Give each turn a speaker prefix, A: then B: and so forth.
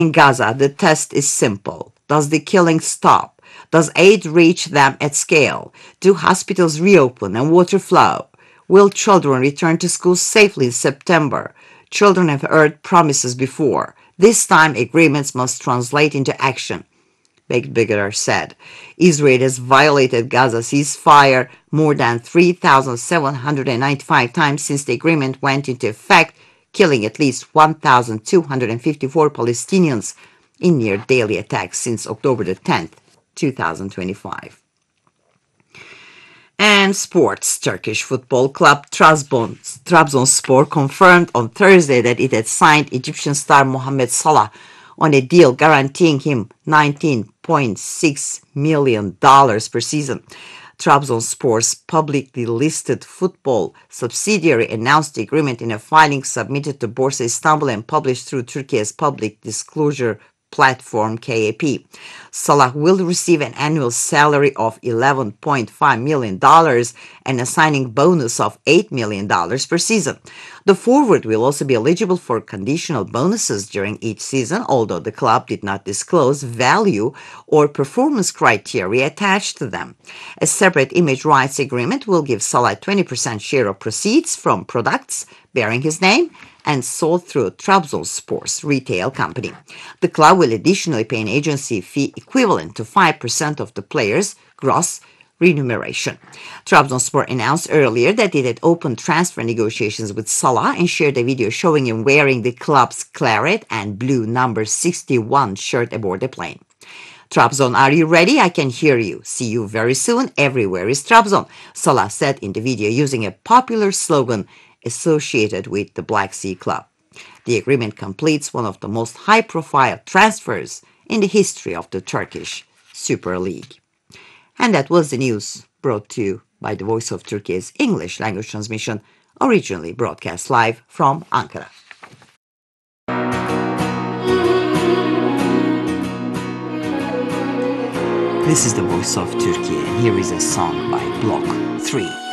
A: In Gaza, the test is simple. Does the killing stop? Does aid reach them at scale? Do hospitals reopen and water flow? Will children return to school safely in September? Children have heard promises before. This time, agreements must translate into action. Begbigar said. Israel has violated Gaza ceasefire more than 3,795 times since the agreement went into effect, killing at least 1,254 Palestinians in near daily attacks since October the 10th, 2025. And sports. Turkish football club Trabzonspor confirmed on Thursday that it had signed Egyptian star Mohamed Salah on a deal guaranteeing him $19.6 million per season. Trabzonspor's publicly listed football subsidiary announced the agreement in a filing submitted to Borsa Istanbul and published through Turkey's public disclosure platform KAP. Salah will receive an annual salary of $11.5 million and a signing bonus of $8 million per season. The forward will also be eligible for conditional bonuses during each season, although the club did not disclose value or performance criteria attached to them. A separate image rights agreement will give Salah a 20% share of proceeds from products bearing his name and sold through Trabzonspor's retail company. The club will additionally pay an agency fee equivalent to 5% of the player's gross remuneration. Trabzonspor announced earlier that it had opened transfer negotiations with Salah and shared a video showing him wearing the club's claret and blue number 61 shirt aboard the plane. Trabzon, are you ready? I can hear you. See you very soon. Everywhere is Trabzon, Salah said in the video using a popular slogan associated with the Black Sea Club. The agreement completes one of the most high-profile transfers in the history of the Turkish Super League. And that was the news brought to you by the Voice of Turkey's English language transmission, originally broadcast live from Ankara. This is the Voice of Turkey, and here is a song by Block 3.